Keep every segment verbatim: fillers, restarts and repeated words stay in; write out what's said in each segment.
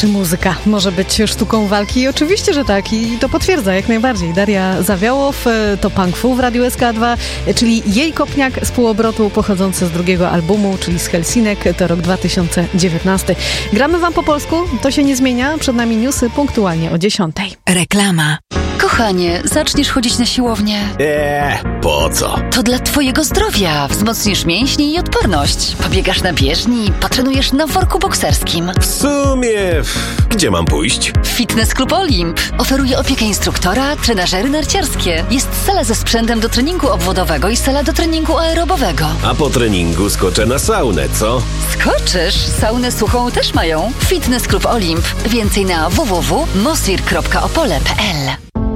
Czy muzyka może być sztuką walki? Oczywiście, że tak i to potwierdza jak najbardziej. Daria Zawiałow to Punk Fu w Radiu S K dwa, czyli jej kopniak z półobrotu pochodzący z drugiego albumu, czyli z Helsinek, to rok dwa tysiące dziewiętnasty. Gramy wam po polsku, to się nie zmienia. Przed nami newsy punktualnie o dziesiątej. Reklama. Kochanie, zaczniesz chodzić na siłownię? Eee, po co? To dla twojego zdrowia. Wzmocnisz mięśnie i odporność. Pobiegasz na bieżni, potrenujesz na worku bokserskim. W sumie, gdzie mam pójść? Fitness Club Olimp. Oferuje opiekę instruktora, trenażery narciarskie. Jest sala ze sprzętem do treningu obwodowego i sala do treningu aerobowego. A po treningu skoczę na saunę, co? Skoczysz? Saunę suchą też mają. Fitness Club Olimp. Więcej na w w w kropka mosir kropka opole kropka p l.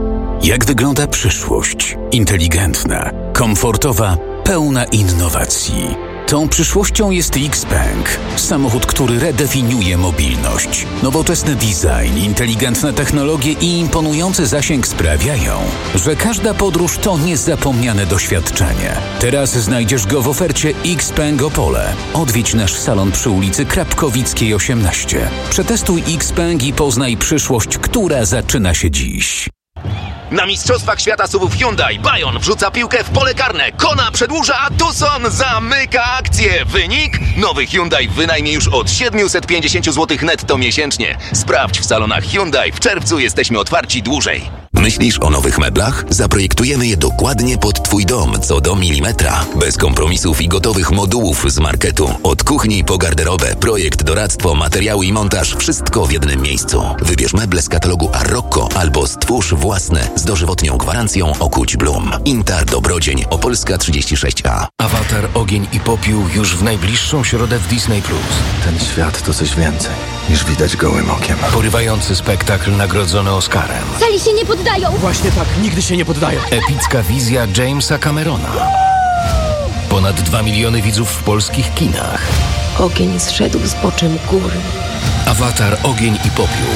Jak wygląda przyszłość? Inteligentna, komfortowa, pełna innowacji. Tą przyszłością jest Xpeng. Samochód, który redefiniuje mobilność. Nowoczesny design, inteligentne technologie i imponujący zasięg sprawiają, że każda podróż to niezapomniane doświadczenie. Teraz znajdziesz go w ofercie Xpeng Opole. Odwiedź nasz salon przy ulicy Krapkowickiej osiemnaście. Przetestuj Xpeng i poznaj przyszłość, która zaczyna się dziś. Na Mistrzostwach Świata suwów Hyundai Bayon wrzuca piłkę w pole karne. Kona przedłuża, a Tucson zamyka akcję. Wynik? Nowy Hyundai wynajmie już od siedemset pięćdziesiąt złotych netto miesięcznie. Sprawdź w salonach Hyundai. W czerwcu jesteśmy otwarci dłużej. Myślisz o nowych meblach? Zaprojektujemy je dokładnie pod Twój dom, co do milimetra. Bez kompromisów i gotowych modułów z marketu. Od kuchni po garderobę, projekt, doradztwo, materiały i montaż. Wszystko w jednym miejscu. Wybierz meble z katalogu Arocco albo stwórz własne z dożywotnią gwarancją Okuć Blum. Intar Dobrodzień, Opolska trzydzieści sześć A. Awatar, Ogień i Popiół już w najbliższą środę w Disney plus. Ten świat to coś więcej niż widać gołym okiem. Porywający spektakl nagrodzony Oscarem. Sali się nie poddają! Właśnie tak, nigdy się nie poddają. Epicka wizja Jamesa Camerona. Ponad dwa miliony widzów w polskich kinach. Ogień zszedł z boczem góry. Awatar, Ogień i Popiół.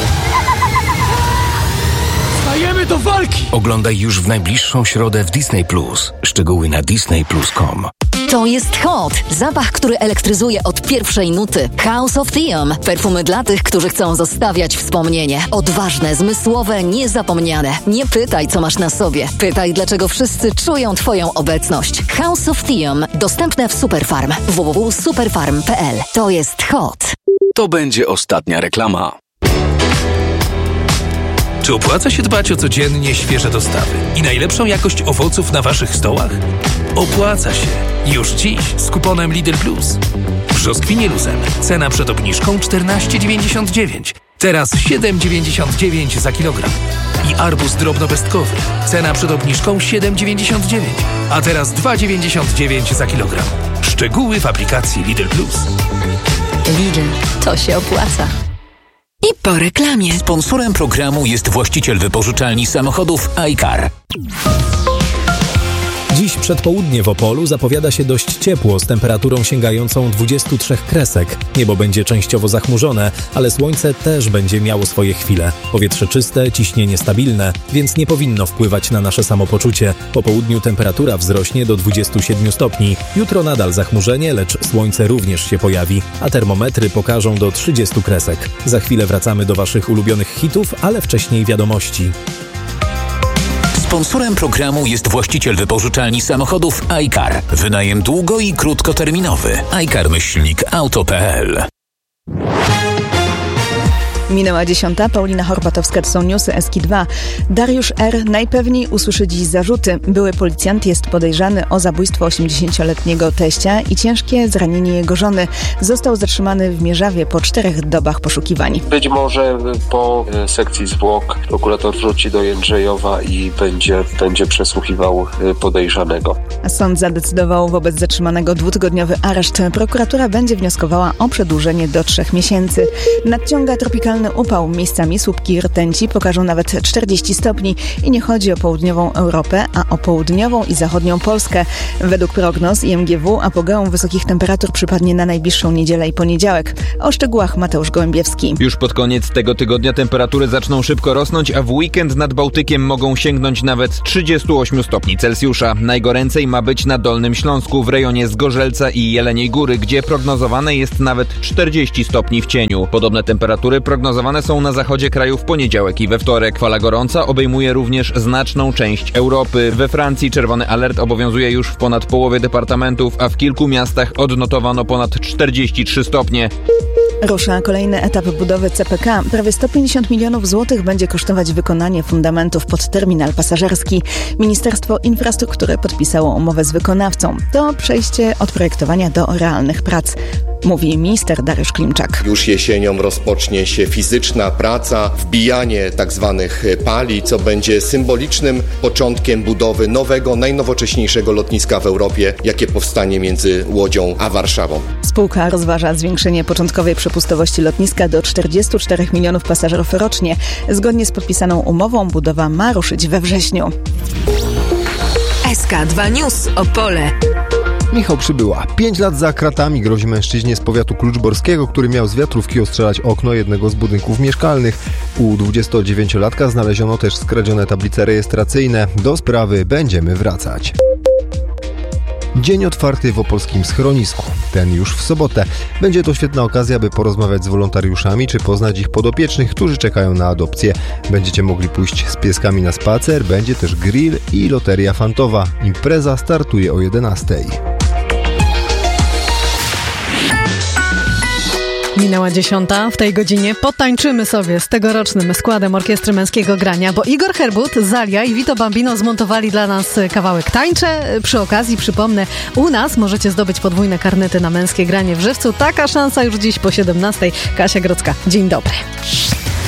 Stajemy do walki! Oglądaj już w najbliższą środę w Disney plus. Szczegóły na disney plus kropka com. To jest Hot. Zapach, który elektryzuje od pierwszej nuty. House of Theum. Perfumy dla tych, którzy chcą zostawiać wspomnienie. Odważne, zmysłowe, niezapomniane. Nie pytaj, co masz na sobie. Pytaj, dlaczego wszyscy czują twoją obecność. House of Theum. Dostępne w Superfarm. w w w kropka superfarm kropka p l. To jest Hot. To będzie ostatnia reklama. Czy opłaca się dbać o codziennie świeże dostawy i najlepszą jakość owoców na waszych stołach? Opłaca się. Już dziś z kuponem Lidl Plus. Brzoskwinie luzem. Cena przed obniżką czternaście dziewięćdziesiąt dziewięć. Teraz siedem dziewięćdziesiąt dziewięć za kilogram. I arbuz drobnobestkowy. Cena przed obniżką siedem dziewięćdziesiąt dziewięć. A teraz dwa dziewięćdziesiąt dziewięć za kilogram. Szczegóły w aplikacji Lidl Plus. Lidl. To się opłaca. I po reklamie. Sponsorem programu jest właściciel wypożyczalni samochodów iCar. Dziś przedpołudnie w Opolu zapowiada się dość ciepło z temperaturą sięgającą dwudziestu trzech kresek. Niebo będzie częściowo zachmurzone, ale słońce też będzie miało swoje chwile. Powietrze czyste, ciśnienie stabilne, więc nie powinno wpływać na nasze samopoczucie. Po południu temperatura wzrośnie do dwudziestu siedmiu stopni. Jutro nadal zachmurzenie, lecz słońce również się pojawi, a termometry pokażą do trzydziestu kresek. Za chwilę wracamy do waszych ulubionych hitów, ale wcześniej wiadomości. Sponsorem programu jest właściciel wypożyczalni samochodów iCar. Wynajem długo- i krótkoterminowy. iCar myślnik auto kropka p l. Minęła dziesiąta, Paulina Horbatowska, to są newsy S K dwa. Dariusz R. najpewniej usłyszy dziś zarzuty. Były policjant jest podejrzany o zabójstwo osiemdziesięcioletniego teścia i ciężkie zranienie jego żony. Został zatrzymany w Mierzawie po czterech dobach poszukiwań. Być może po sekcji zwłok prokurator wróci do Jędrzejowa i będzie, będzie przesłuchiwał podejrzanego. Sąd zadecydował wobec zatrzymanego dwutygodniowy areszt. Prokuratura będzie wnioskowała o przedłużenie do trzech miesięcy. Nadciąga tropikalny upał. Miejscami słupki rtęci pokażą nawet czterdzieści stopni i nie chodzi o południową Europę, a o południową i zachodnią Polskę. Według prognoz I M G W apogeum wysokich temperatur przypadnie na najbliższą niedzielę i poniedziałek. O szczegółach Mateusz Gołębiewski. Już pod koniec tego tygodnia temperatury zaczną szybko rosnąć, a w weekend nad Bałtykiem mogą sięgnąć nawet trzydziestu ośmiu stopni Celsjusza. Najgoręcej ma być na Dolnym Śląsku, w rejonie Zgorzelca i Jeleniej Góry, gdzie prognozowane jest nawet czterdzieści stopni w cieniu. Podobne temperatury prognozowane prognozowane są na zachodzie kraju w poniedziałek i we wtorek. Fala gorąca obejmuje również znaczną część Europy. We Francji czerwony alert obowiązuje już w ponad połowie departamentów, a w kilku miastach odnotowano ponad czterdzieści trzy stopnie. Rusza kolejny etap budowy C P K. Prawie sto pięćdziesiąt milionów złotych będzie kosztować wykonanie fundamentów pod terminal pasażerski. Ministerstwo Infrastruktury podpisało umowę z wykonawcą. To przejście od projektowania do realnych prac, mówi minister Dariusz Klimczak. Już jesienią rozpocznie się fizyczna praca, wbijanie tak zwanych pali, co będzie symbolicznym początkiem budowy nowego, najnowocześniejszego lotniska w Europie, jakie powstanie między Łodzią a Warszawą. Spółka rozważa zwiększenie początkowej przepustowości lotniska do czterdziestu czterech milionów pasażerów rocznie. Zgodnie z podpisaną umową budowa ma ruszyć we wrześniu. S K dwa News Opole. Michał Przybyła. Pięć lat za kratami grozi mężczyźnie z powiatu kluczborskiego, który miał z wiatrówki ostrzelać okno jednego z budynków mieszkalnych. U dwudziestodziewięciolatka znaleziono też skradzione tablice rejestracyjne. Do sprawy będziemy wracać. Dzień otwarty w opolskim schronisku. Ten już w sobotę. Będzie to świetna okazja, by porozmawiać z wolontariuszami czy poznać ich podopiecznych, którzy czekają na adopcję. Będziecie mogli pójść z pieskami na spacer, będzie też grill i loteria fantowa. Impreza startuje o jedenastej. Minęła dziesiąta. W tej godzinie potańczymy sobie z tegorocznym składem Orkiestry Męskiego Grania, bo Igor Herbut, Zalia i Vito Bambino zmontowali dla nas kawałek Tańczę. Przy okazji przypomnę, u nas możecie zdobyć podwójne karnety na Męskie Granie w Żywcu. Taka szansa już dziś po siedemnastej. Kasia Grodzka, dzień dobry.